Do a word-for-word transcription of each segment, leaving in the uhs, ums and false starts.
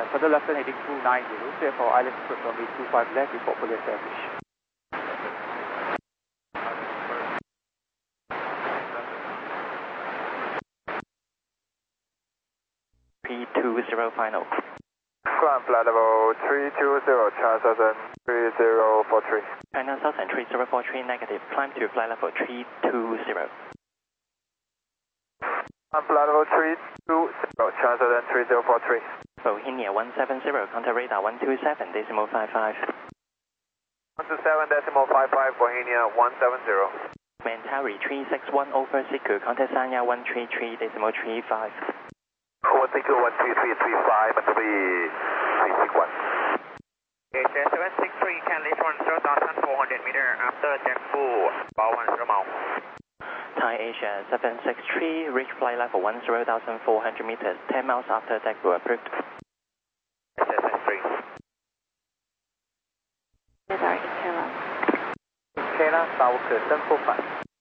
for the left turn heading two nine zero, clear for island approach runway two five left, report fully established. three two zero final. Ground flight level three two zero, China Southern three zero four three. China Southern three zero four three negative, climb to flight level three two zero. Ground flight level three two zero, China Southern three zero four three. Bohemia one seven zero, contact radar one two seven decimal five five. one two seven decimal five five, Bohemia one seven zero. Mentari three six one over Siku, contact Sanya one three three decimal three five. one Siku one three three three five, Mentari three six one. Asia seven six three, can leave on zero thousand four hundred meter after Jangfu, about one zero mile. Thai Asia seven six three, reach flight level one zero thousand four hundred meters, ten miles after Dagbu approved. Asia seven three. Radar Kela. Kela, Tower seven four five.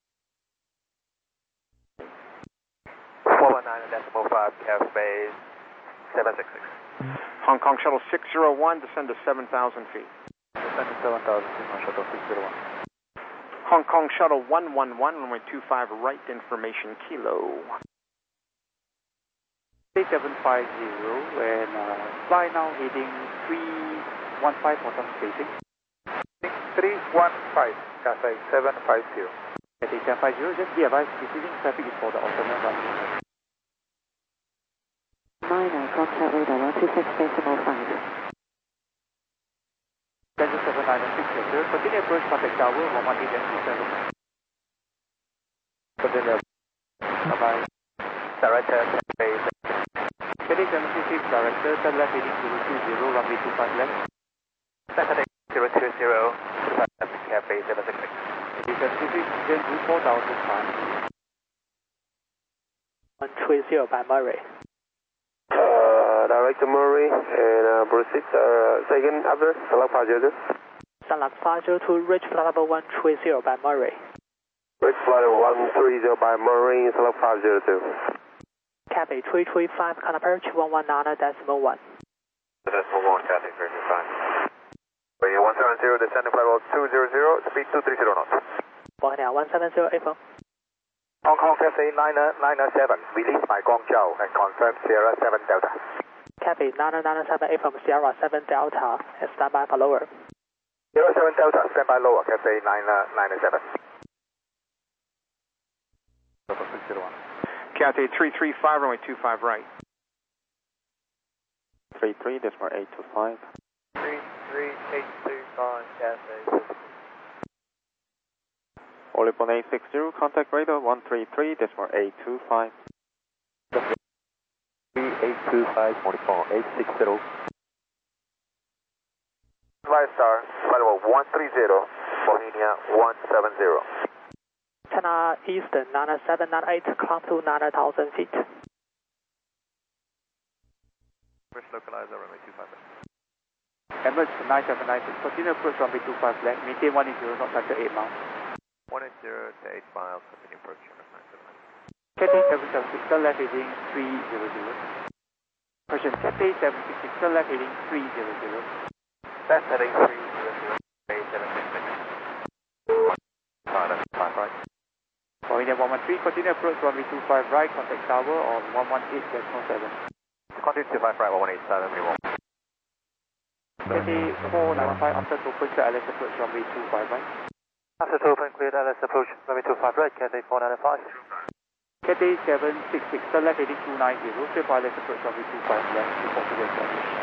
four one nine decimal five, airspace seven six six. Hong Kong Shuttle six zero one, descend to seven thousand feet. Descend to seven thousand feet, Hong Kong Shuttle six zero one. Hong Kong Shuttle one one one, runway two five right, information Kilo. three seven five zero, and uh, fly now heading three one five for some spacing. three one five, Cathay seven five zero. Cathay seven five zero, just be advised, receiving traffic is for the alternate runway. Minor, contact radar one two six decimal five. Center seven nine six zero, continue approach contact tower one one eight two seven. Continue. Bye-bye. Director, Cathay Cathay seven six six, director, turn left heading zero two zero, runway two five left. Cathay zero two zero, Cathay seven six six. Cathay seven six six, then do four thousand five. one three zero by Murray. Uh, Director Murray and uh, proceed, uh, second after, select five zero two. Select five zero two, reach flight level one three zero by Murray. Reach flight level one three zero by Murray, select five zero two. Cathay three three five, contact approach one one nine decimal one. Decimal one, Cathay three three five. Bohemia one seven zero, descending flight level two zero zero, speed two three zero knots. Bohemia one seven zero, April. Hong Kong Cathay nine nine seven, release by Guangzhou and confirm Sierra seven Delta. Cathay nine nine seven, April Sierra seven Delta, and stand by for lower. Sierra seven Delta, stand by lower, Cathay nine nine seven. six zero one. Cathay three three five, runway two five right. three three, decimal eight two five. three three eight two five, Cathay. Olipon eight six zero, contact radar one three three, decimal eight two five. three eight two five, Olipon eight six zero. Five star, flight level one three zero, Bohemia one seven zero. China Eastern nine seven nine eight, climb to nine thousand feet. First localizer, runway two five. Emirates nine seven nine six, continue approach runway two five left, maintain one eight zero, not after eight miles. one eight zero to eight miles, continue approach nine seven nine. Cathay seven seven six, turn left heading three zero zero. Question, Cathay seven six six, turn left heading three zero zero. Left heading three zero zero, Cathay seven six six. Pilot, five right. Bohemia one one three, continue approach runway two five right, contact tower on one one eight decimal seven. Continue two five right, one one eight seven three one. Cathay four nine one five, after open to Alice approach runway two five right. After to open, cleared L S approach, runway two five right, Cathay four nine five. Cathay seven six six, turn left heading two nine zero, clear for Alice approach runway two five left, report to the established.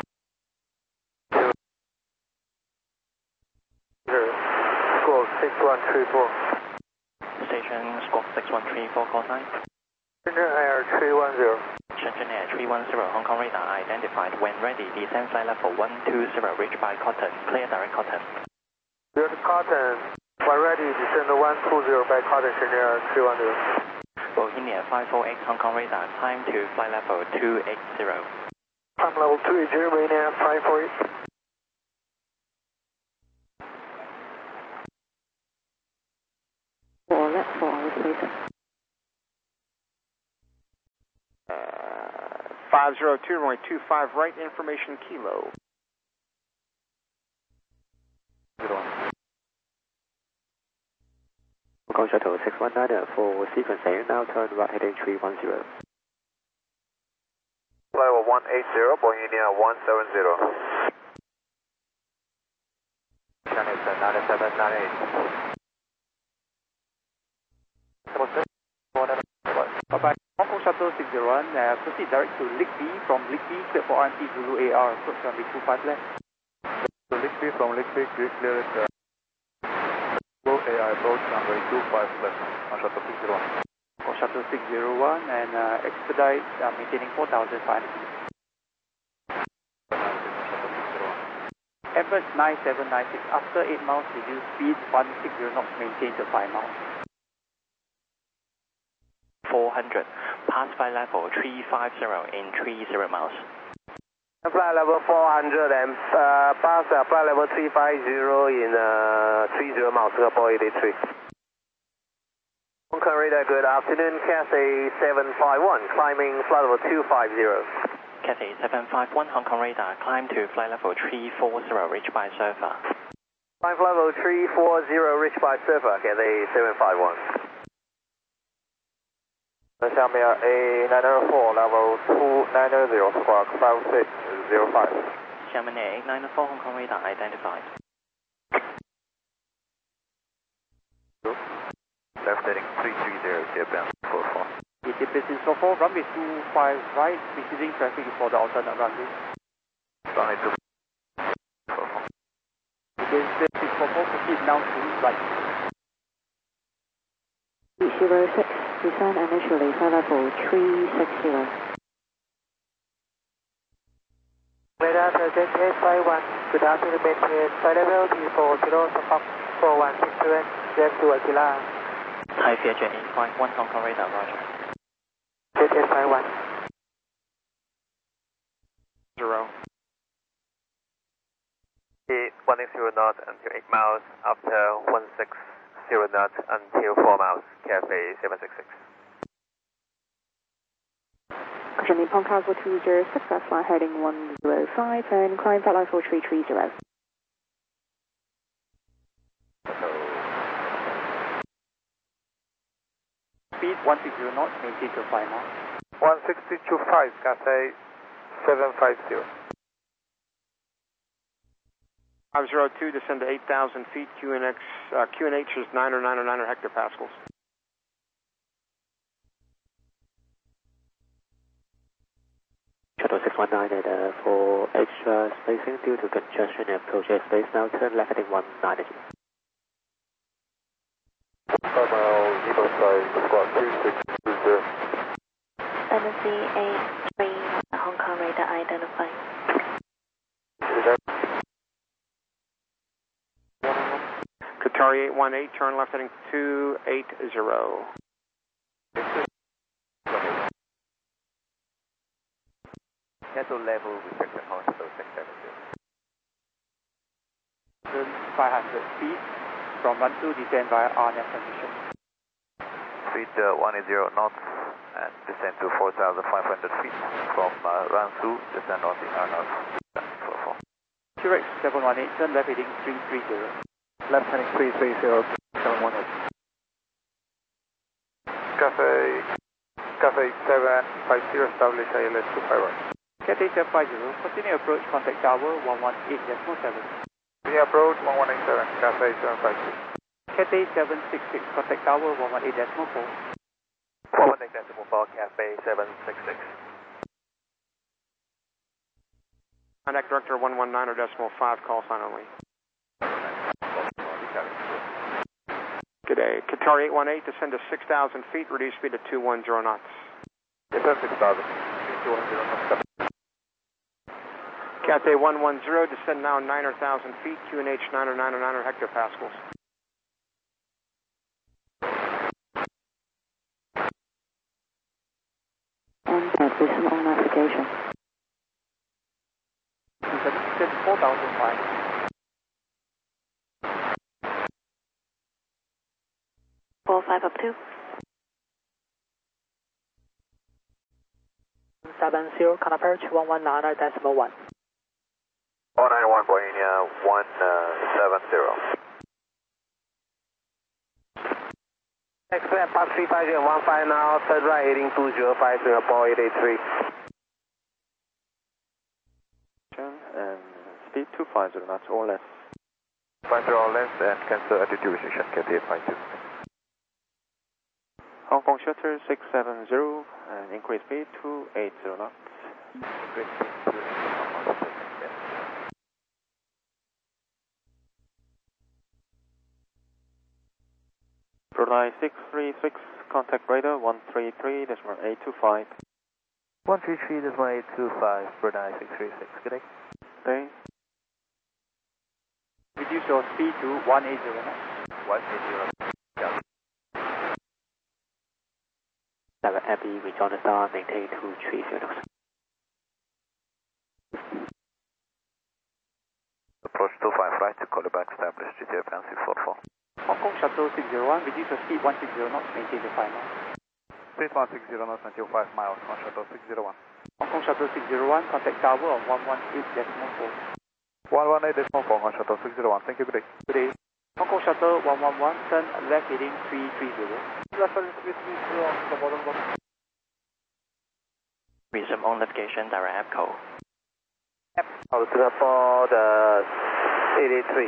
Squawk six one three four. Station Squawk six one three four, call sign. Shenzhen Air three one zero. Shenzhen Air three one zero, Hong Kong radar identified. When ready, descend flight level one two zero, reach by Cotton, clear direct Cotton. Clear to Cotton, when ready, descend one two zero by Cotton, Shenzhen Air three one zero. Bohemia five four eight, Hong Kong radar, climb to flight level two eight zero. Climb level two eight zero, Bohemia five four eight. Four left, four hours later. five zero two, runway two five right, information kilo. Hong Kong Shuttle six one nine for sequence A, now turn right heading three one zero. Level one eight zero, Boeing India one seven zero. Channel nine seven nine eight. Bye-bye. Hong Kong Shuttle six zero one, uh, proceed direct to L I C B, from L I C B, clear for R M T Zulu A R, approach runway two five left. So L I C B from L I C B, clear it. Uh, Zulu A R, approach runway two five left, on Shuttle six zero one. Hong Kong Shuttle six zero one, and uh, expedite, uh, maintaining four thousand five hundred feet. Emirates nine seven nine six, after eight miles, reduce speed, one sixty knots, maintain to five miles. four hundred, pass flight level three five zero in three zero miles. Flight level four hundred and uh, pass uh, flight level three five zero in uh, three zero miles, Singapore eight eight three. Hong Kong radar, good afternoon, Cathay seven five one, climbing flight level two five zero. Cathay seven five one, Hong Kong radar, climb to flight level three four zero, reached by Surfer. Climb flight level three four zero, reached by Surfer, Cathay seven five one. 下面 A nine zero four, level two nine zero, squawk five six zero five. Xiamen A eight nine four, Hong Kong radar identified. Left heading three three zero, Japan four four. J P six four four, runway two five right, preceding traffic for the alternate runway. Runway two four four. J P six four four, proceed now to right. zero six, descend initially, flight level three six zero. Radar present eight five one, good afternoon, maintain flight level three four zero, Stockholm four one six seven, Jet to Aquila. Thai Fiat eight five one, Hong Kong radar, roger. Jet eight five one. Zero. one zero knots until eight miles, after one six zero knots until four miles, Cathay seven six six. Cushion Nippon Cargo two zero six, that's flight heading one zero five, and climb flight level three three zero. Speed one sixty knots, maintain to five miles. one sixty two point five, Cathay seven five zero. five zero two, descend to eight thousand feet, Q N X, uh, Q N H is niner niner niner hectopascals. Shuttle six one nine at uh, for extra spacing due to congestion and approach airspace, now turn left heading one nine zero. five miles, Evo side, squawk two six two zero. N C eight three, Hong Kong radar identified. Qatari eight one eight, turn left heading two eight zero. Cancel level restriction on Shuttle six seven zero. five hundred feet, from run two, descend via R N F transmission. Speed uh, one eighty knots and descend to four thousand five hundred feet. From uh, run two, descend on the R N F four four. T-Rex seven one eight, turn left heading three three zero. Left heading three three zero, seven one eight. Cathay, Cathay seven five zero, establish I L S two five one. Cathay seven five zero, continue approach, contact tower one one eight point seven. We approach one one eight seven, Cathay seven five zero. Cathay seven six six, contact tower one one eight point four. one one eight decimal four, Cathay seven six six. Contact director one one nine decimal five, call sign only. Good day. Qatar eight one eight, descend to six thousand feet, reduce speed to two one zero knots. Descend six thousand, two one zero knots. Cathay one one zero, descend now nine thousand feet, Q N H niner niner niner hectopascals. And that is on navigation. Descend four thousand five. four five up two. seven zero, can approach one one nine decimal one. one ninety-one point one seven zero. Expect pass three five zero one five now, third right heading two zero five, Singapore eight eight three. And speed two five zero knots or less. five zero or less and cancel altitude restriction, K T eight five two. Hong Kong Shutter six seven zero and increase speed two eight zero knots. Increase speed two eight zero knots. Brunei six three six, contact radar one three three decimal eight two five. one three three decimal eight two five, Brunei six three six, good day. Okay. Reduce your speed to one eighty knots. one eighty. Seven Abbey, rejoin the star, maintain two three zero knots. Approach two five right to call back, establish G T F N six four four. Hong Kong Shuttle six zero one, reduce your speed one sixty knots, maintain the five miles. Speed one sixty knots until five miles, Hong Kong Shuttle six zero one. Hong Kong Shuttle six zero one, contact tower on one one eight decimal four. one one eight decimal four, Hong Kong Shuttle six zero one, thank you, good day. Good day. Hong Kong Shuttle one one one, turn left heading three three zero. Reference three three zero on the bottom box. Resume on navigation, direct APCO. Out Singapore, the eight eight three.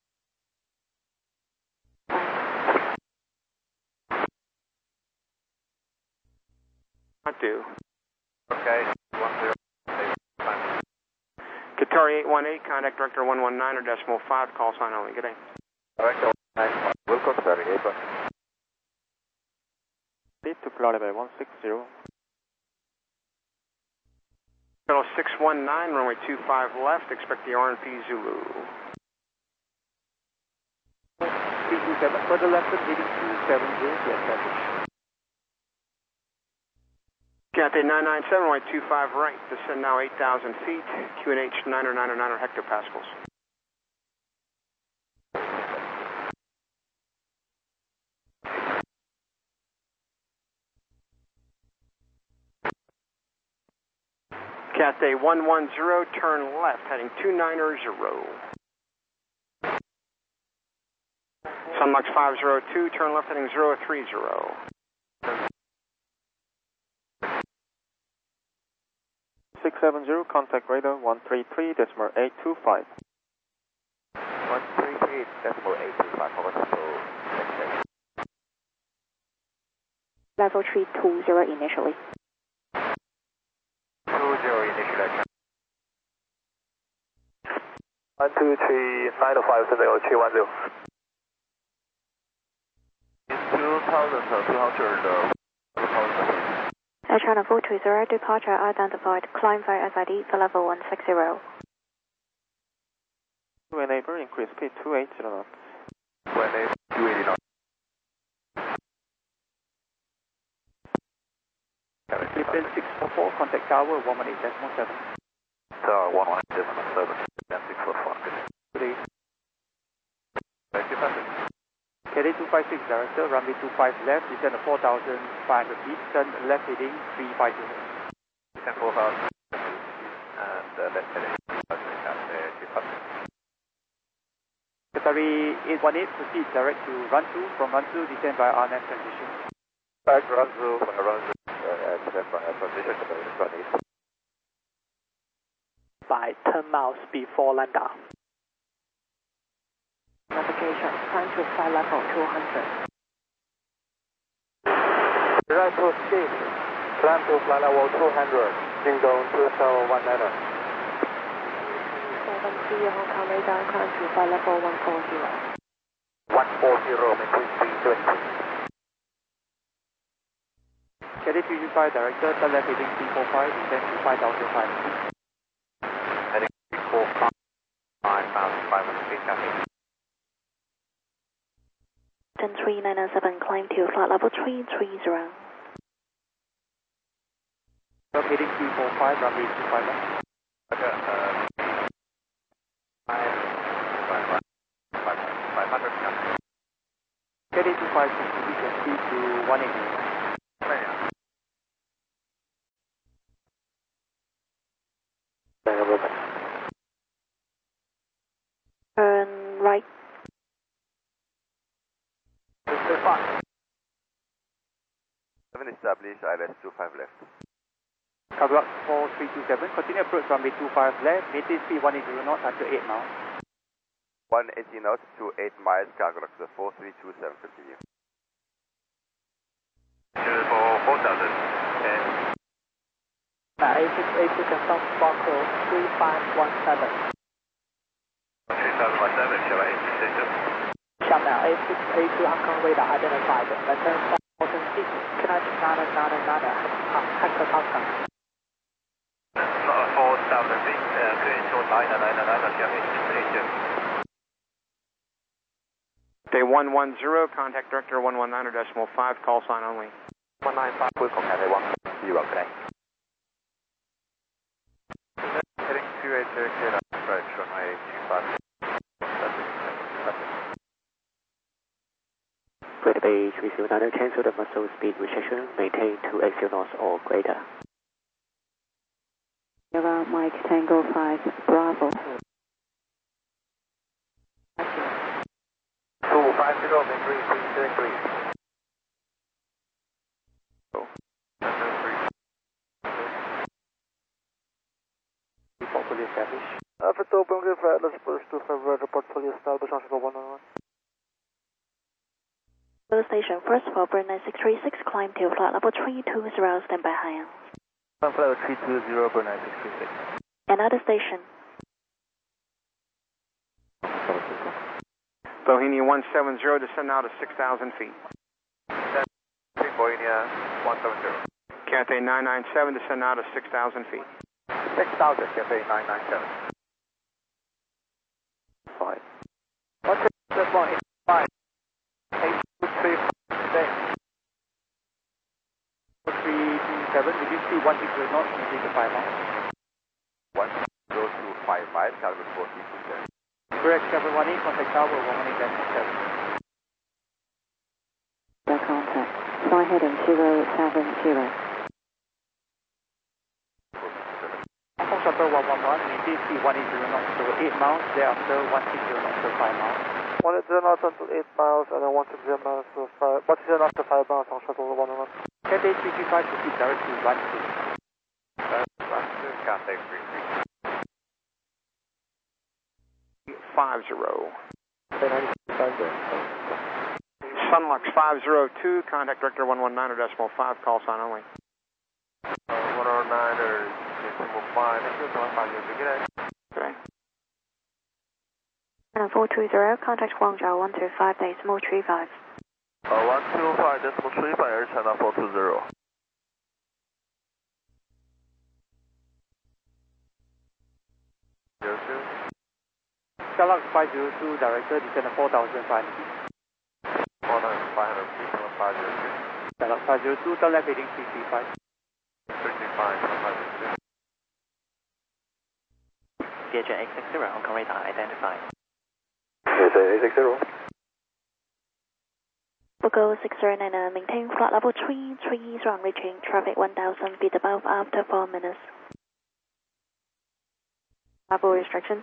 I do. Okay, one zero. Qatari eight one eight, contact director one one nine or decimal five, call sign only. Good day. Director one nine five, Wilco Qatari eight one. Speed to flight level one six zero. Shuttle six one nine, runway two five left, expect the R and P Zulu. three two seven, further left heading two seven zero to establish. Cathay nine nine seven, runway two five right, descend now eight thousand feet, Q N H nine nine nine hectopascals. Cathay one one zero, turn left, heading two nine zero. Sunlux five zero two, turn left, heading zero three zero. six seven zero, contact radar one three three decimal eight two five. one three three decimal eight two five, Hong Kong Shuttle six eight. Level three two zero initially. two zero initially. one two three nine five zero three one zero. two thousand two hundred. Air China four two zero, departure identified, climb via S I D for level one six zero. To enable, increase speed two eight zero knots. two eighty knots. Clipton six four four, contact tower one one eight decimal seven. Tower one one eight decimal seven, six four four. Good day. Thank you, Patrick. K D two five six, director, runway two five left, descend four thousand five hundred feet, turn left heading three five zero. Descend four thousand and uh, left heading three five zero. Qatari eight one eight, proceed direct to run two, from run two, descend by R N F transition. Back run through, from run through, uh, left run, transition to the run east. By ten miles before Landa. Navigation, climb to flight level two hundred. Right to speed, climb to flight level two hundred, Jingdong two seven one nine. seven three Hong Kong radar, climb to flight level one four zero. one four zero, maintain three twenty. K D three two five, director, turn left heading three four five, descend to five thousand five hundred feet. Heading three four five, five thousand five hundred feet, copy. Then three nine seven, climb to flight level three three zero. Turn heading three four five, runway two five left. Okay, uh, five, five, five, five, five hundred, copy. K D two five six, reduce your speed to one eighty. Turn right. seven established, I L S two five left. Cover up four three two seven, continue approach runway two five left, maintain speed one eighty knots after eight miles. one eighty knots to eight miles, cargo to four three two seven, continue. For four thousand. And A six eight two confirm Foxtrot three five one seven. three thousand one seven, shall I station? 下面 A six eight two Hong Kong radar identified. Maintain four thousand feet. Connect nine nine nine Hector Tosca. four thousand feet, uh, clear short nine nine nine, shall I station? Day one one zero, contact director one one nine decimal five, call sign only. one nine five, cuối cùng Cathay one zero, good day. Heading two eight zero, clear up approach, runway two five. Greater Bay three zero nine, cancel the muscle speed restriction, maintain two eighty knots or greater. Around Mike Tango five, Bravo. two five zero, three three three three. Report fully established. Alpha two open river, let's push to February report fully established on one on one. Go station, first of all, Bird nine six three six, climb to flight level three two zero, stand by high. Flight level three two zero, Bird nine six three six. Another station. Bohemia one seven zero, descend now to six thousand feet. Bohemia one seven zero. Cathay nine nine seven, descend now to six thousand feet. six thousand, Cathay nine nine seven. Five. Okay, that's one. Five. Eight two three six. three two seven, reduce speed one eighty knots, maintain to five miles. one zero two five five, cargo four three two seven. Correct, seven one eight, contact tower one one eight seven. The contact. Fly heading zero seven zero. Hong Kong Shuttle one one one, maintain speed one eighty knots to eight miles, thereafter one sixty knots to five miles. one eighty knots to eight miles and then one sixty miles to five. one sixty knots to five miles on shuttle one on one. Cathay three three five, proceed direct to run two. Run two, Cathay three three. five zero. Sunlux five zero two, contact director one one nine decimal five, call sign only. one oh nine or decimal five, Okay. And four two zero, contact Guangzhou one two five, decimal three five. Uh, one two five decimal three five, China four two zero. Zero two. Starlux five zero two, director, descend at four thousand five hundred feet. four thousand five hundred feet, one five zero two. Starlux five zero two, turn left heading three three five. three three five, one five zero two. Vietjet eight six zero, Hong Kong radar identified. Vietjet eight six zero. Bogo six zero nine nine, maintain flight level three three zero, reaching traffic one thousand feet above after four minutes. Level restriction.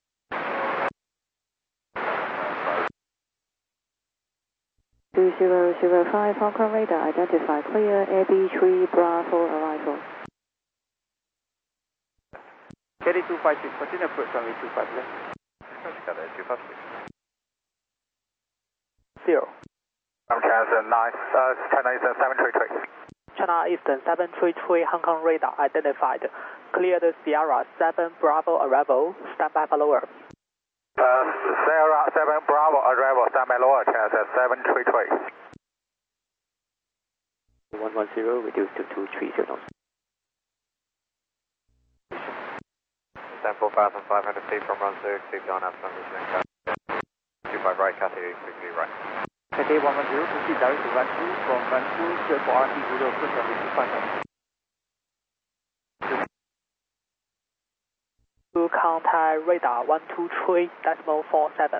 two zero zero five, Hong Kong radar identified, clear, A B three Bravo arrival. Cathay two five six, continue approach runway two five left. Cathay two five six. Zero. I'm China nine, uh, China Eastern seven three three. China Eastern seven three three, Hong Kong radar identified. Cleared Sierra seven Bravo arrival, stand by for lower. Uh, Sierra seven Bravo arrival, stand by lower, China seven three three. one one zero, reduce to two three zero knots. Stand four thousand five hundred feet from run zero, keep on up, two five right, Cathay quickly right. Cathay one one zero, proceed direct to run two, from run two, clear for R T zero, approach runway two five left. To contact radar one two three decimal four seven.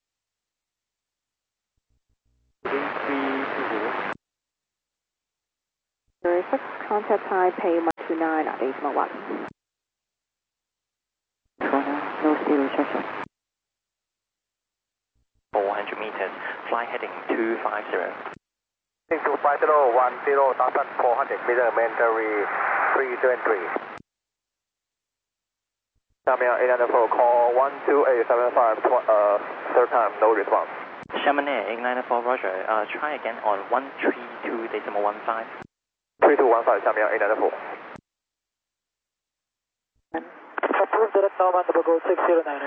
Heading three two zero. Zero six, contact Taipei one two nine at decimal one. speed restriction. four hundred meters, fly heading two five zero. two five zero, one zero thousand four hundred meter, mandatory three seven three. 下面eight nine four, call one two eight seven five, uh, third time, no response. Sherman Air eight nine four, roger. Uh, try again on one three two decimal one five. three two one five, 下面eight nine four. Approve direct normal number go six zero nine.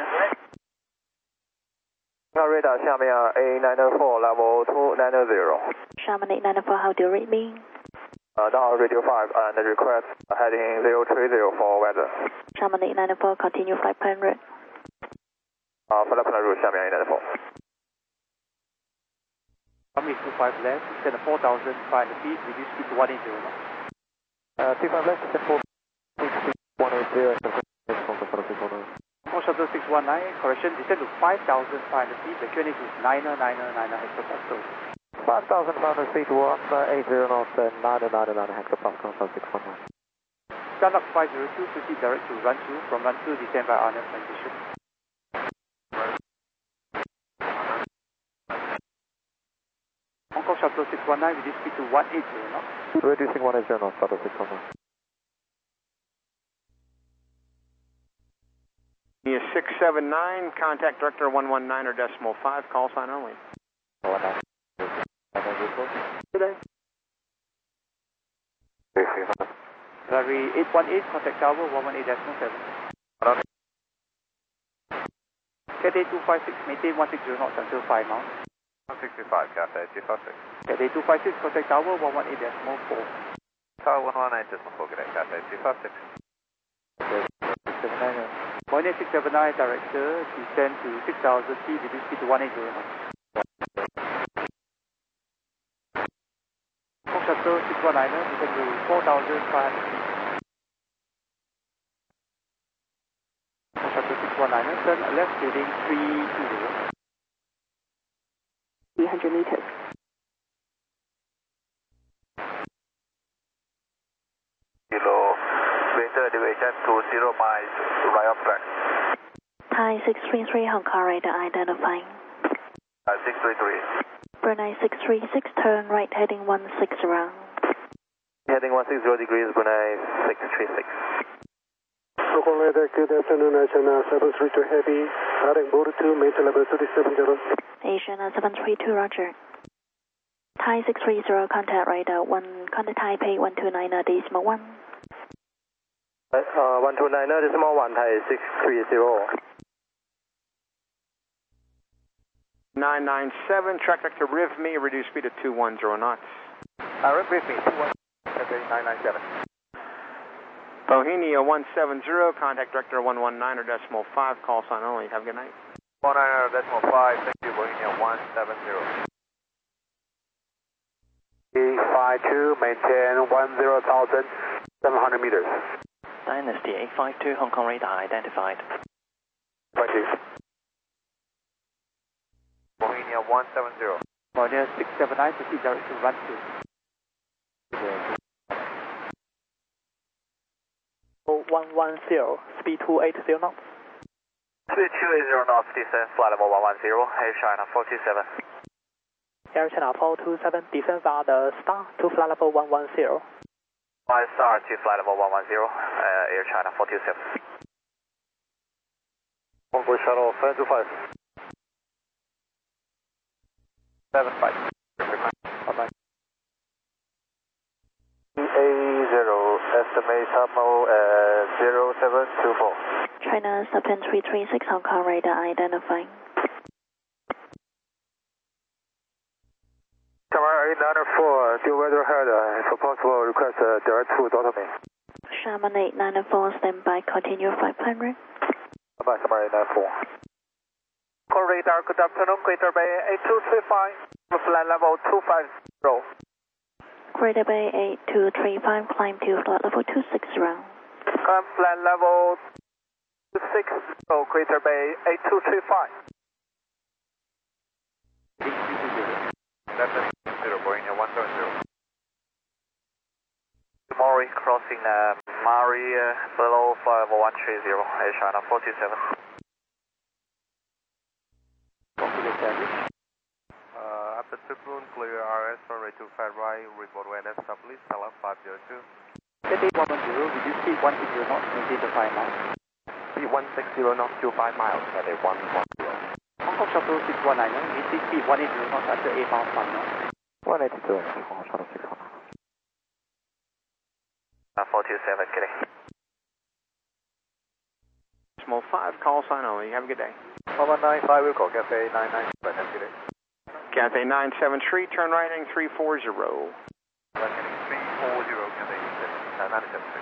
Radar 下面eight nine four, level two nine zero. Sherman eight nine four, how do you read me? Uh, now radio five and request heading zero three zero for weather. Sherman eight nine four, continue flight plan route. Uh, flight plan route 下面eight nine four. Runway two five left, descend at four thousand five hundred feet, reduce speed to one eighty knots. Uh, two five left, descend four one eight zero. More shuttle six one nine, correction, descend to five thousand five hundred feet, the Q N H is niner niner niner hectopascal. five thousand five hundred feet, one eighty knots, niner niner niner hectopascal from six one nine. Skylark five zero two, proceed direct to run two, from run two, descend by R N F transition. Hong Kong shuttle six one nine, reduce speed to one eighty knots. Reducing one eighty knots, shuttle six one nine. six seven nine, contact director one one nine or decimal five, call sign only. Today. Runway eight one eight, contact tower one one eight decimal seven. Cathay two five six, maintain one sixty knots until five miles. one sixty-five, Cathay two five six. Cathay two five six, contact tower one one eight decimal four. Tower one one eight decimal four, Cathay two five six. Moynier six seven nine, director, descend to six thousand feet, reduce speed to one eighty knots. Hong Shuttle six one nine, descend to four thousand five hundred feet. Hong Shuttle six one nine, turn left heading three two zero. three hundred meters. Kilo, winter elevation two zero miles, right on track. Thai six three three, Hong Kong radar identifying. Uh, six three three. Brunei six three six, turn right heading one six zero. Heading one sixty degrees, Brunei six three six. Hong Kong radar, good afternoon, Asiana seven three two heavy, heading border two, maintain level thirty seven zero. Asiana seven three two, roger. Thai six three zero, contact radar one, contact Taipei one two nine decimal one. Uh, one two nine decimal one, Thai six three zero. nine nine seven, track vector R I V me, reduce speed to two one zero knots. Uh, repeat me, two one nine nine seven. Bohemia one seven zero, contact director one one nine or decimal five, call sign only. Have a good night. one nine decimal five, thank you, Bohemia one seven zero. E five two, maintain one zero thousand seven hundred meters. Dynasty eight five two, Hong Kong radar identified. Thank you. Bohemia one seven zero. Moynier six seven nine, proceed direct to run two. one one zero, speed two eighty knots. Speed two eighty knots, descend flight level one one zero, Air China four two seven. Air China four two seven, descend via the star to flight level one one zero. Five star to flight level one one zero, uh, Air China four two seven. Congo shuttle seven two five. seven five. Bye-bye. A zero, estimate thermal at zero seven two four. China seven three three six, Hong Kong radar identifying. Camera eight nine four, deal weather ahead, uh, if possible, request uh, direct to Delta me. Sherman eight nine four, stand by, continue flight plan route. Bye-bye, Camera eight nine four. Call radar, good afternoon, Greater Bay eight two three five, flight level two five zero. Greater Bay eight two three five, climb to flight level two six zero. Climb flight level two six zero, Greater Bay eight two three five. That's zero, Boeing one seven zero. Maury crossing uh, Mari uh, below five one three zero, Air China four two seven. service. Uh, after Tribune, clear R S runway two five right, report when established, Salah five zero two. Cathay one one zero, reduce speed one six zero knots, maintain the five miles. Speed one six zero knots to five miles, Cathay one one zero. Hong Kong Shuttle six one nine, maintain speed one eight zero knots after eight miles five knots. one eighty-two, Hong Kong Shuttle six one nine. Uh, four two seven, Cathay. Small five, call sign only. Have a good day. one one nine five, we'll call Cathay nine nine seven, good day. Cathay nine seven three, turn right heading three four zero. Right heading three four zero, Cathay nine seven three.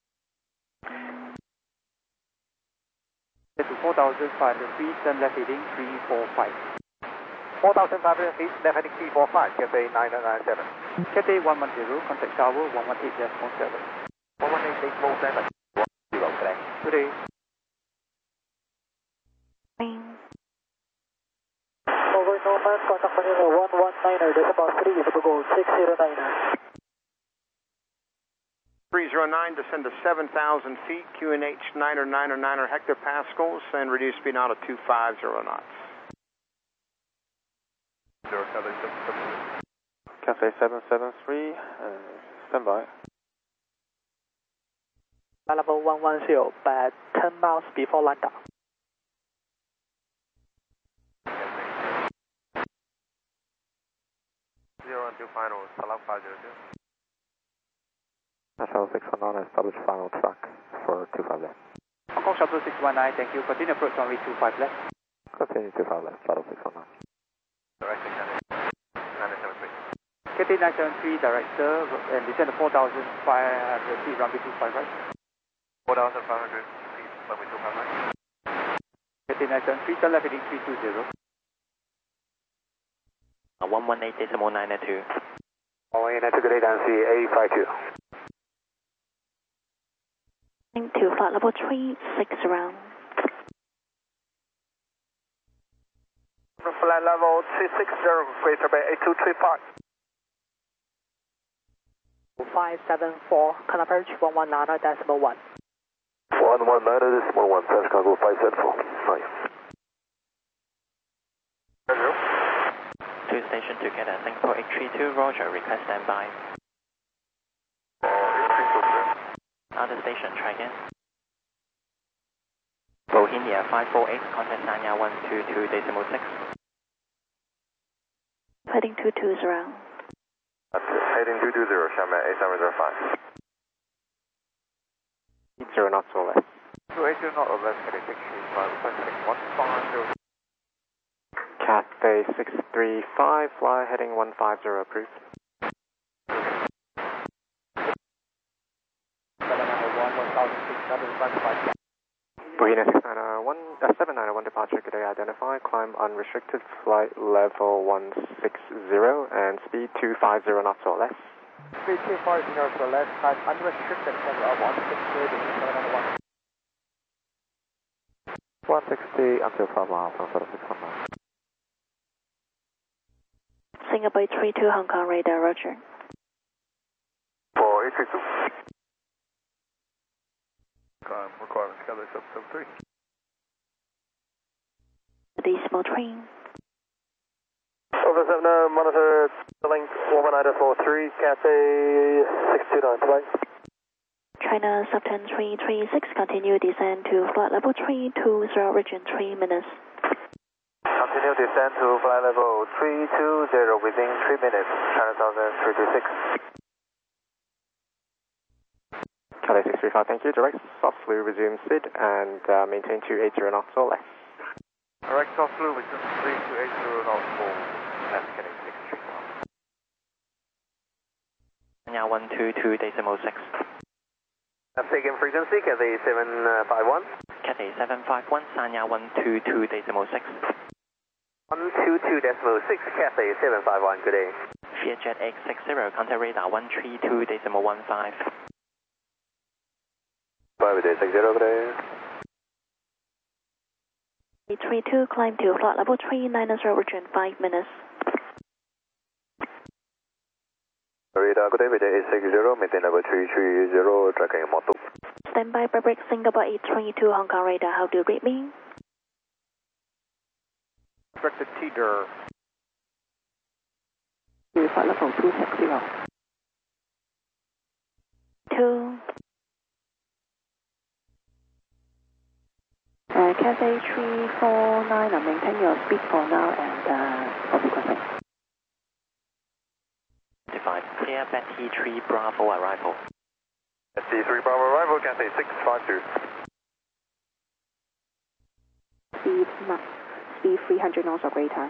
Get to four thousand five hundred feet, turn left heading three four five. four thousand five hundred feet, left heading three four five, Cathay nine nine seven. Cathay one one zero, contact tower one one eight decimal seven. one one eight decimal seven. Zero, Cathay. Good day. Over Nomad, contact Manila one one niner, decimal three, visible gold six zero nine. three zero nine, descend to seven thousand feet, Q N H niner niner niner hectopascals, and reduce speed now to two five zero knots. Zero, Cathay seven seven three. Cathay seven seven three, uh, stand by. Level one one zero, but ten miles before Landa. Zero until final, Salah five zero two. Shuttle six one nine, establish final track for two five left. Hong Kong Shuttle six one nine, thank you. Continue approach runway two five left. Continue two five left, Shuttle six one nine. Direct Cathay nine seven three. Cathay nine seven three, director, and descend to four thousand five hundred feet, runway two five right. four thousand five hundred feet, runway two five right. Cathay nine seven three, turn left heading three two zero. one one eight decimal nine two. one one eight, good day, Nancy, A five two. To flight level three six around. Flight level three six zero, Greater Bay eight two three five. five seven four, can approach one one niner, decimal one. one one nine, decimal one, San Chicago five seven four. Hi. Hello. To station together, Singapore eight three two, Roger, request standby. Other station, try again. Bohemia five four eight, contact Sanya one two two decimal six. Heading two two zero. Heading two two zero, Xiamen eight seven zero five. Zero knots or less. two eight zero knot or less, heading six three five, requesting one five zero. Cathay six three five, fly heading one five zero, approved. Bohemia six nine one, uh, seven nine one departure, good day, identify, climb unrestricted, flight level one six zero, and speed two five zero knots or less. Speed two five zero knots or less, type unrestricted, one six zero, one. one sixty until five miles from Shuttle six one nine. Singapore three two Hong Kong radar, Roger. four eight three two. Climb requirements, Cathay seven seven three. Decimal three. Over seven, uh, monitor link one one nine four three, Cathay six two nine, flight. China sub ten three three six, continue descend to flight level three two zero, region three minutes. Continue descend to flight level three two zero within three minutes, China Southern three two six. Cathay six three five, thank you. Direct softly resume S I D and uh, maintain two eight zero knots or less. Direct soft flu, resume three two eight zero knots for left heading six three five. Sanya one two two decimal six. I'm taking frequency, Cathay seven five one. Cathay seven five one, Sanya one two two decimal six. one two two decimal six, Cathay seven five one, good day. Vietjet X six zero, contact radar one three two decimal one five. five day, six zero, good day. three two, climb to flight level three nine zero, region five minutes. Radar, good day, Vietjet eight six zero, maintain level three three zero, tracking model. Standby, Break Singapore eight three two Hong Kong radar, how do you read me? Restricted T-dir. Flight level two taxi now. Two. Uh, Cathay three four nine, uh, maintain your speed for now and uh, for frequency. Identified. Clear Betty three Bravo arrival. Betty three Bravo arrival, Cathay six five two. Speed, max, speed three hundred knots or greater.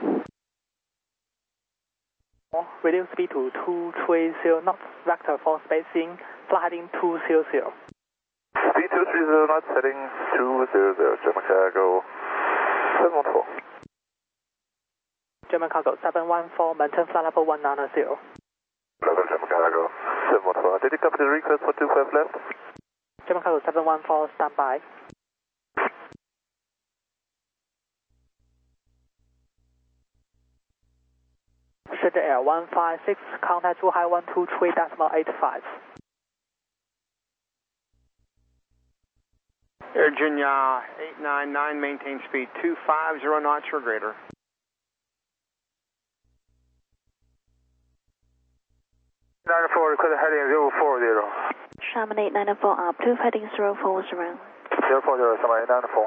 Reduce speed to two three zero knots, vector for spacing, flight heading two zero zero. Speed two three zero knots, heading two zero zero, German cargo seven one four. German cargo seven one four, maintain flight level one nine zero. Level German cargo seven one four. Did you copy the request for two five left? German cargo seven one four, stand by. Shenzhen Air one five six, contact Zhuhai one two three decimal eight five. Air Jinya eight nine nine, maintain speed two five zero knots or greater. nine four, request heading zero four zero. Chamonix eight nine four, up to heading zero four zero. zero four zero, Chamonix eight nine four.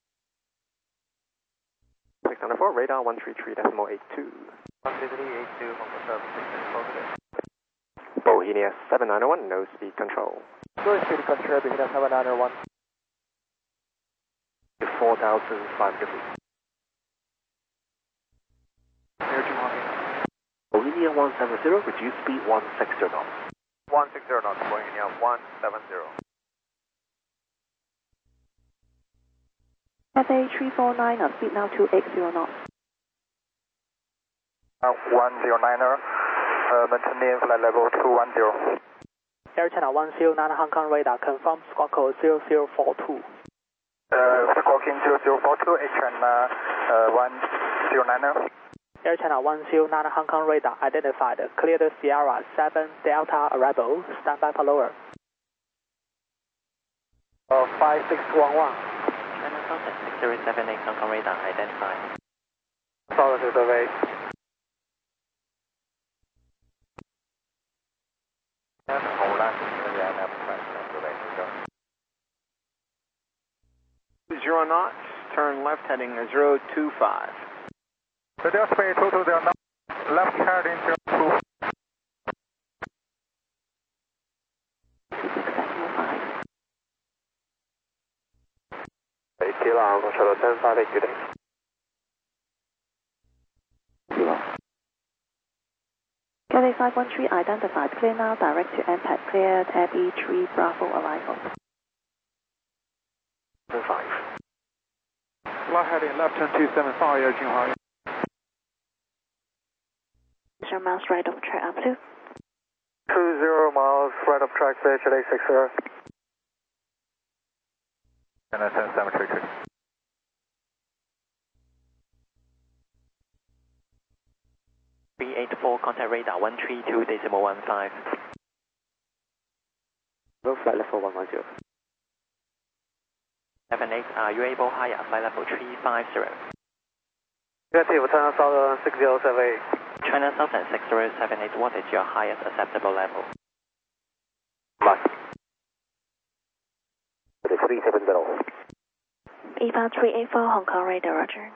six nine four, radar one three three decimal eight two. one three three eight two, Hong Kong seven six six positive. Bohemia seven nine one, no speed control. Go speed control, Bohemia seven nine one. four thousand five hundred feet. Air Jinya. Bohemia one seven zero, reduce speed one six zero knots. one six zero knots, Bohemia one seven zero. Cathay three four nine, uh, speed now two eight zero knots. Uh, one zero niner, uh, maintaining flight level two one zero. Air China one zero nine Hong Kong radar, confirm squawk code zero zero four two. Uh, squawking zero zero four two, H N uh, one zero niner. Air China one zero nine Hong Kong radar identified, cleared Sierra seven Delta arrival, stand by for lower. Uh, five six one one. China Southern six zero seven eight Hong Kong radar identified. Solid survey. Zero knots, turn left heading zero two five. So there's speed two two zero knots, left heading zero two. eight kilo, I'm going to shuttle ten five eight, good day. Cathay five one three identified, clear now, direct to M PAD, cleared Abbey three Bravo arrival. five. Flight heading left turn two seven five, Air Jinya. Zero miles right of track up to. two zero miles, right of track, H L A six zero. And I ten seven three three. three eight four, contact radar one three two decimal one five. Low flight level one one zero. seven eight, are you able higher, flight level three five zero. Negative, China Southern six zero seven eight. China Southern six zero seven eight, what is your highest acceptable level? Mark. three seven zero. Eva three eight four, Hong Kong radar, roger.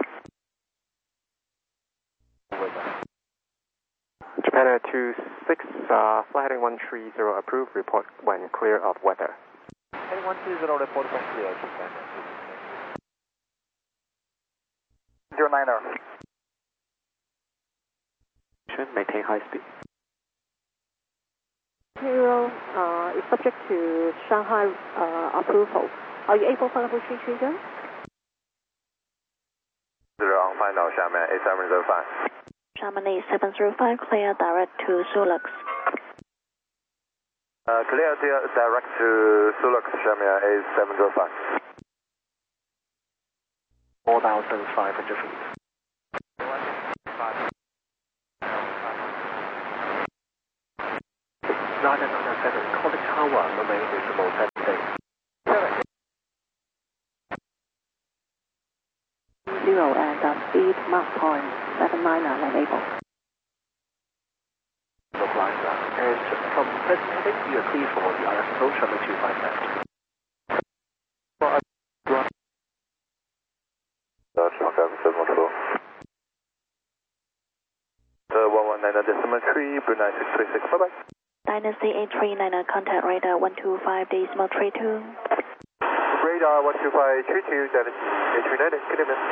Japan Air two six, uh, flight heading one three zero approved, report when clear of weather. Heading one three zero, report when clear, Japan zero niner. Should maintain high speed. Zero uh, is subject to Shanghai uh, approval. Are you able for level three three zero? Zero on final, 下面 eight seven zero five. Chamonix seven zero five, clear direct to Sulux. Uh, clear direct to Sulux, 下面 eight seven zero five. four thousand five hundred feet. nine nine seven, contact Tower, remain visible ten days. zero and uh, speed Mach point seven nine uh, when able. Localizer. And from present heading, you are clear for the R F approach on the two five left. Uh, one one nine decimal three, Brunei six three six, bye bye. Dynasty eight three nine, contact radar one two five decimal three two. Radar one two five three two, Dynasty eight three nine, good evening.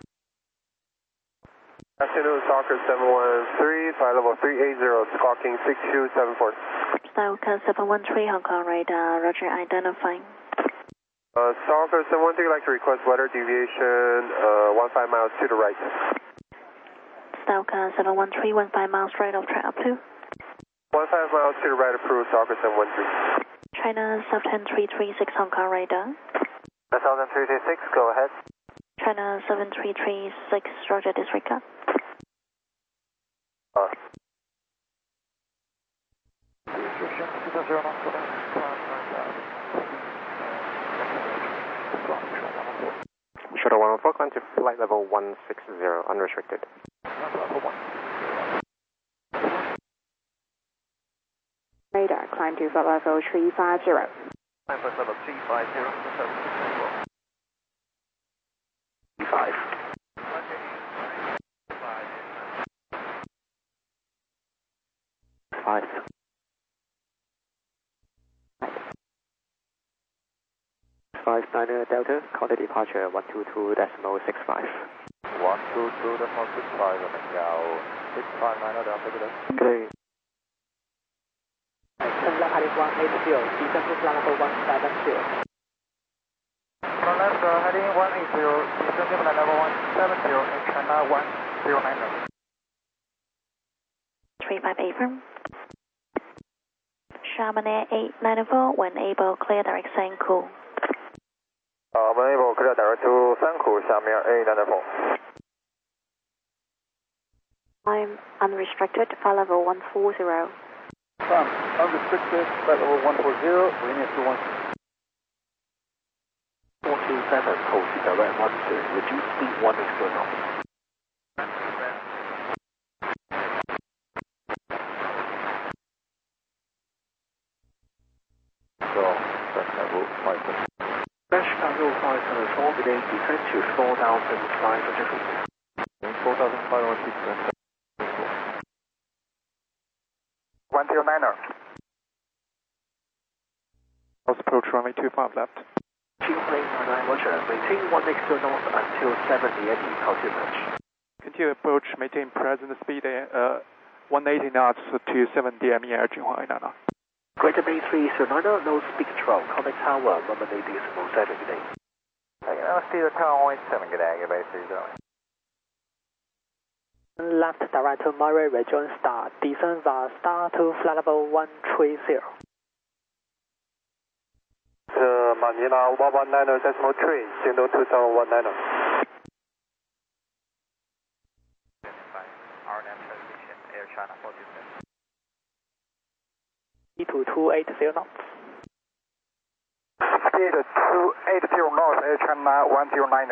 Afternoon, Stalker seven one three, flight level three eight zero, squawking six two seven four. Stalker seven one three, Hong Kong radar, roger, identifying. Uh, Stalker seven one three, like to request weather deviation, uh, one five miles to the right. Stalker seven one three, one five miles right of track up to. one five miles to the right, approved, Stalker seven one three. China South ten three three six, Hong Kong radar. South ten three three six, go ahead. China seven three three six, roger, disregard. Uh. Shuttle one one four, climb to flight level one six zero, unrestricted. Radar, climb to flight level three five zero. Climb flight level three five zero, three five. Five. Five nine Delta, contact departure one two two decimal six five. one two two decimal six five, and now six five nine Delta, good. Okay. Turn left heading one eight zero, descend to flight level one seven zero. Turn left uh, heading one eight zero, descend to flight level one seven zero, in China one zero nine. three five eight firm. Sharman Air eight nine four, when able, clear direct Sanku. Uh, when able, clear direct to Sanku, Sharman Air eight nine four. I'm unrestricted, flight level one four zero. From unrestricted, flight level one four zero, linear two one. four two seven, hold the direct one two, reduce speed one external. Fresh cargo five hundred four, today descend to four thousand five hundred feet. four thousand five hundred feet. one zero nine. Approach runway two five left. Two plane nine nine, roger. Maintain one external until seventy at the altitude. Continue approach, maintain present speed uh, one eighty knots to seven D M E air Jinhua Ainana. Greater Bay three Sonata, no speed control, contact tower, nominate decimal seven, good day. Let's see the tower one seven, good day, Bay three zero. Left direct to Murray Region Star, descend via Star to flight level one three zero. Uh, Manila one one nine decimal three, Jingdong two seven one nine. R N M transmission, Air China four two seven. Speed to two eight zero knots. Speed two eight zero knots, Air China one zero nine.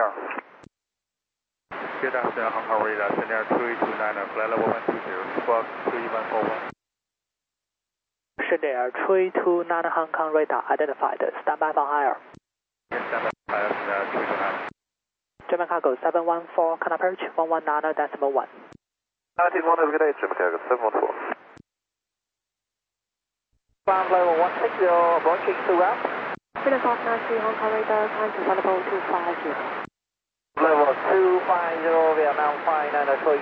Good afternoon, Hong Kong radar, Senior three two nine, flight level one two zero, squawk three one four one. Senior three two nine, Hong Kong radar identified, stand by for higher. Yes, stand by, Senior three two nine. German cargo seven one four, can approach one one nine decimal one. Altitude one, good day, German cargo seven one four. Ground level one six zero, approaching to ramp. Philips nine three, Hong Kong radar, climb to flight level two five zero. Level two five zero, Vietnam five nine three.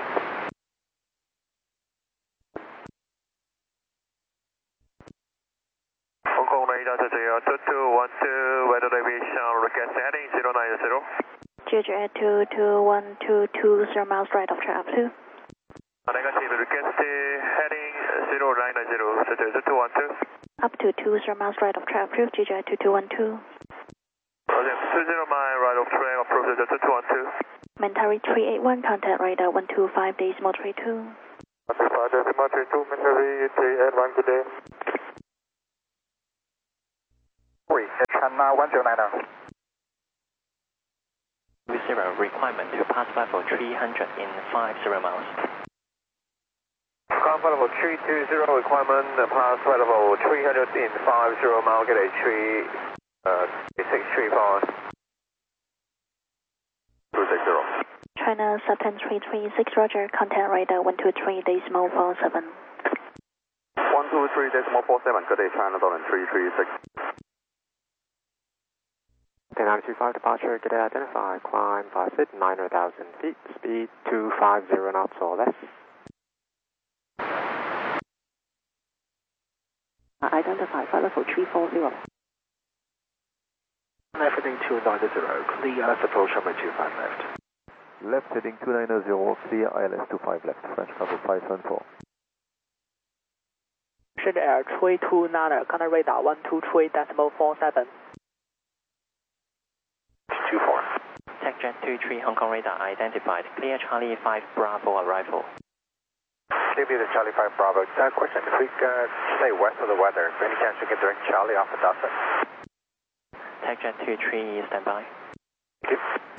Hong Kong radar to two two one two, weather deviation, request heading zero nine zero. Jeju Air two two one two two, zero miles right of track up to. Negative, request heading zero nine zero, two two one two. Up to two zero miles right of track approved, Jeju Air two two one two. Okay, two zero mile right of track approved, two two one two. Mentari three eight one, contact radar one two five decimal three two. one two five decimal three two, Mentari three eight one, good day. Wait, China one zero nine. requirement to pass level three hundred in five zero miles. Ground level three two zero requirement, pass level three hundred in five zero mile, get a three, uh, six three four. two six zero. China sub ten three three six, roger, contact radar one two three decimal four seven. one two three decimal four seven, good day, China Dolan three three six. nine two five departure, get it identified, climb five feet, nine thousand feet, speed two five zero knots or less. Identified flight level three four zero. Left heading two nine zero, clear left approach runway two five left. Left heading two nine zero, clear I L S two five left, French cargo five seven four. Russian Air three two nine, contact radar one two three decimal four seven. two four. TechJet two three Hong Kong radar identified, clear Charlie five Bravo arrival. Clear to Charlie five Bravo. Uh, question, if we uh, stay west of the weather, any chance we can direct Charlie off the Dustin? TechJet two three, stand by. Thank you.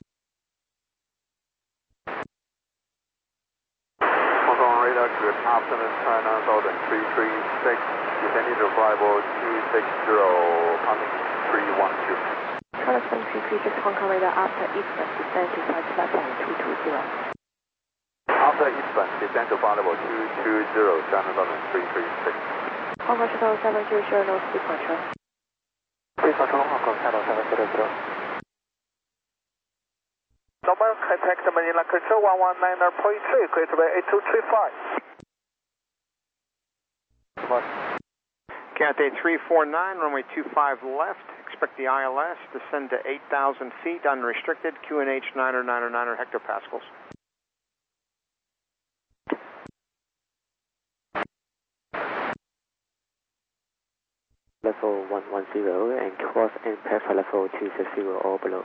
Hong Kong radar, good afternoon, China Southern three three six, descending to arrival two six zero, coming three one two. China seven three three six Hong Kong radar after eastbound descend to flight level two two zero. After eastbound, descend to flight level two two zero, China Southern three three six. Hong Kong Shuttle seven zero zero, no speed control. Speed control, Hong Kong Shuttle seven zero zero. Normal contact Manila Control one one nine point three, clear to eight two three five. Cathay three four nine, runway two five left. Expect the I L S, descend to eight thousand feet, unrestricted, Q N H niner niner niner hectopascals. Level one one zero and cross and pair for level two six zero or below.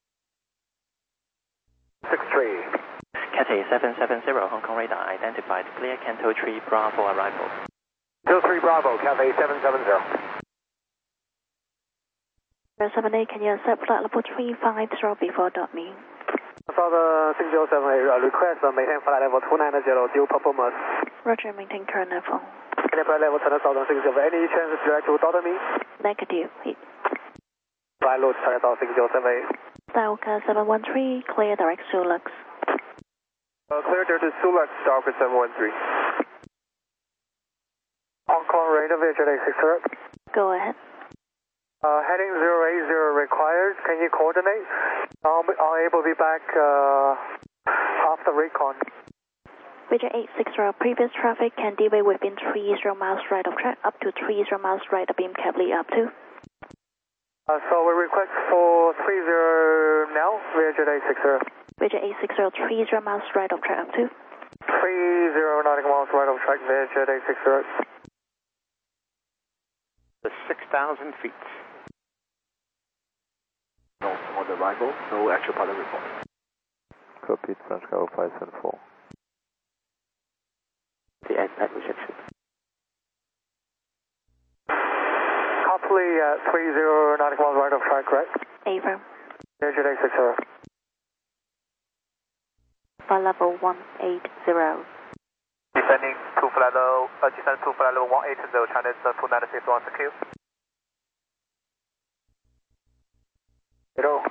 six three. Cathay seven seven zero Hong Kong radar identified, clear Canto three Bravo arrival. Canto three Bravo, Cathay seven seven zero. seven eight, can you accept flight level three five zero before dot me? Southern six zero seven eight, request maintain flight level two nine zero, due performance. Roger, maintain current level. Maintain flight level Southern six zero, any chance direct to dot me? Negative, hit. Flight load Southern six zero seven eight. Stalker seven one three, clear direct Sulux. Uh, clear direct to Sulux, Stalker seven one three. Hong Kong radar, V H eight six zero. Go ahead. Uh, heading zero eight zero required, can you coordinate? I'll, be, I'll able to be back uh, after recon. Visual eight six zero, previous traffic can deviate within three zero miles right of track, up to three zero miles right of beam cap lead up to. Uh, so we request for three zero now, Visual eight six zero. Visual eight six zero, three zero miles right of track up to. three zero nautical miles right of track, Visual eight six zero. The six thousand feet. No, on arrival, no actual pilot report. Copied, French cargo five seven four. The end at rejection. Copley at three zero nautical miles right of track, correct? Ava. Visual eight six zero. Flight level one eight zero. Descending to flight level, uh, descending to flight level one eight zero, China two nine six one secure. Zero.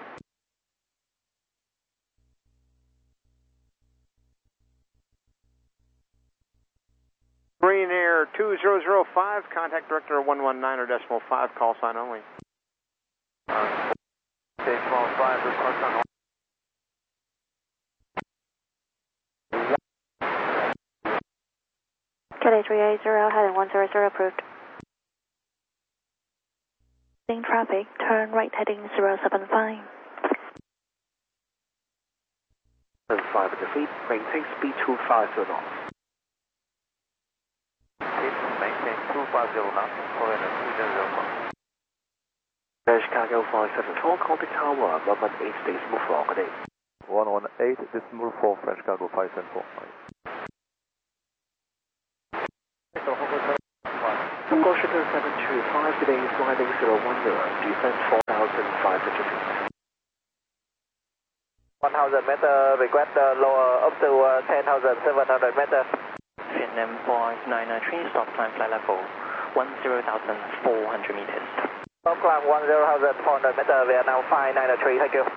Marine Air two zero zero five, contact director one one nine or decimal five, call sign only. Uh, decimal five, call sign only. Cathay three eight zero, heading one zero zero approved. In traffic, turn right heading zero seven five. And five at the feet, maintain speed two five zero knots. Maintain two five zero knots, current two zero zero knots. British Cargo five seven four, contact tower one one eight decimal four, good day. one one eight decimal four, French cargo five seven four. Hong Kong Shuttle seven two five, today sliding zero one zero, descend four thousand five hundred feet. one thousand meter, request uh, lower up to uh, ten thousand seven hundred meter. Vietnam four nine three, stop climb flight level one zero thousand four hundred meters. Stop climb one zero thousand four hundred meter, Vietnam five nine three, thank you.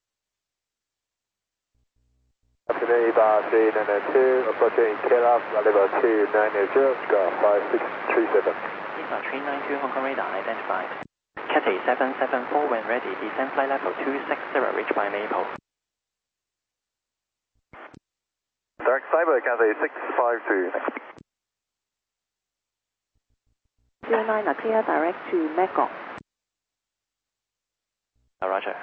Afternoon, E B A three nine two, approaching K L A F, level two nine zero, score five six three seven. E B A three nine two, Hong Kong radar identified. Cathay seven seven four, when ready, descend flight level two six zero, reached by Maple. Dark Cyber, Cathay six five two. zero nine, clear direct to Mekong. Uh, Roger.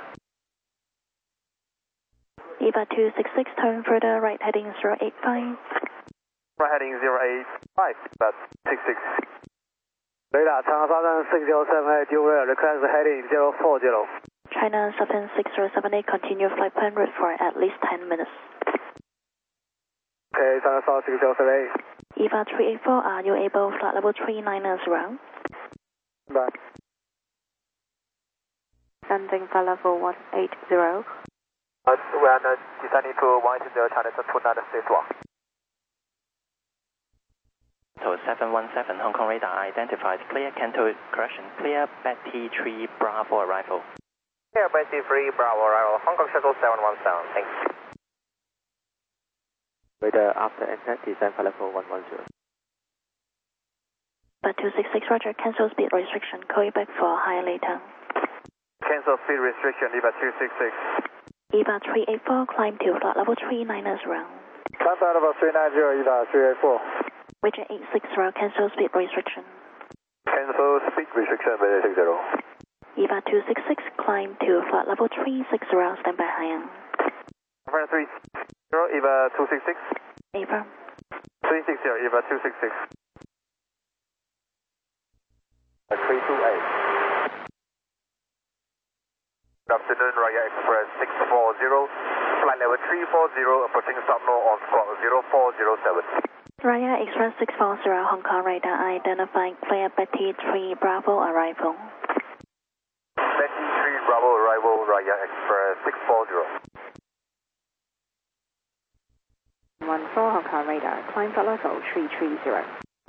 E B A two six six, turn further right heading zero eight five. Right heading zero eight five, but six six. Radar, China Southern six zero seven eight, you will request heading zero four zero. China Southern six zero seven eight, continue flight plan route for at least ten minutes. Okay, China Southern six zero seven eight. E V A three eight four, are you able flight level three nine zero? Bye. Landing flight level one eight zero. Uh, we are uh, descending to one eight zero, China two nine six one. So seven one seven, Hong Kong radar identified. Clear Canto, correction, clear Betty three Bravo arrival. Clear Betty three Bravo arrival, Hong Kong shuttle seven one seven, thanks. Radar after enter, descend flight level one one zero. But two six six, Roger, cancel speed restriction, call you back for higher later. Cancel speed restriction, E B A two six six. E B A three eight four, climb to flight level three nine zero. Climb flight level three nine zero, E B A three eight four. Richard eight six zero, cancel speed restriction. Cancel speed restriction, Beijing six zero. E B A two six six, climb to flight level three six zero, stand by high end. three zero, E B A two six six. Ava. three six zero, E B A two six six. three two eight. Good afternoon, Raya Express six four zero, flight level three four zero, approaching Subno on squawk zero four zero seven. Raya Express six four zero, Hong Kong radar identified, clear Betty three Bravo arrival. Betty three Bravo arrival, Raya Express six four zero. one four, Hong Kong radar, climb flight level three three zero.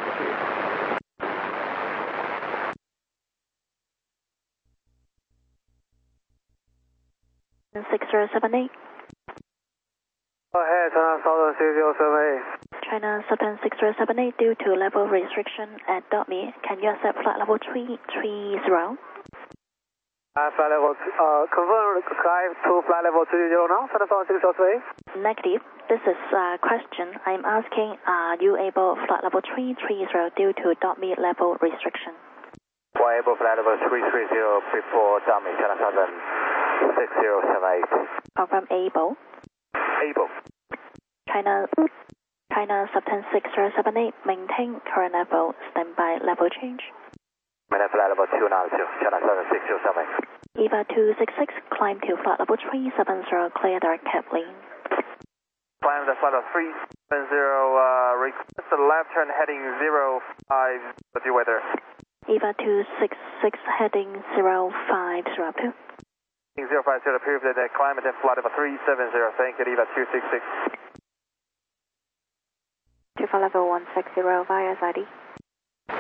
six zero seven eight. Go ahead, China Southern six zero seven eight. China Southern six zero seven eight, due to level restriction at Dotme, can you accept flight level three three zero? Uh, flight level, uh, confirm, climb to flight level three zero now, China Southern six zero seven eight. Negative. This is a question. I'm asking, are you able flight level three three zero due to Dotme level restriction? We're able flight level three three zero before Dotme, China Southern six zero seven eight. Confirm able. Able. China, China Southern six zero seven eight, maintain current level, standby level change. Maintain flight level two nine zero, China Southern six zero seven eight. E V A two six six, climb to flight level three seven zero, clear direct cap lane. Climb the flight level three seven zero, uh, request the left turn heading zero five, what's your weather? E V A two six six, heading zero five zero two. zero five zero, approved at uh, climb and flight level three seven zero, thank you, E V A two six six. To flight level one six zero via S I D.